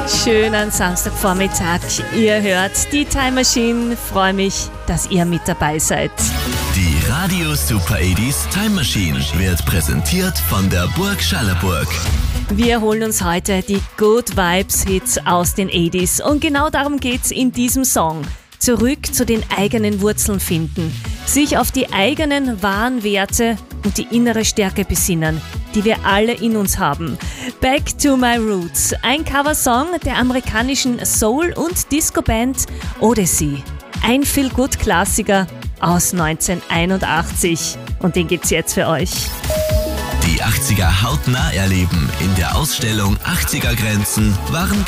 Schönen Samstagvormittag. Ihr hört die Time Machine. Freue mich, dass ihr mit dabei seid. Die Radio Super 80s Time Machine wird präsentiert von der Burg Schallerburg. Wir holen uns heute die Good Vibes Hits aus den 80s und genau darum geht's in diesem Song. Zurück zu den eigenen Wurzeln finden, sich auf die eigenen wahren Werte und die innere Stärke besinnen, die wir alle in uns haben. Back to My Roots, ein Coversong der amerikanischen Soul- und Disco-Band Odyssey. Ein Feel-Good-Klassiker aus 1981 und den gibt's jetzt für euch. Die 80er hautnah erleben in der Ausstellung 80er Grenzen waren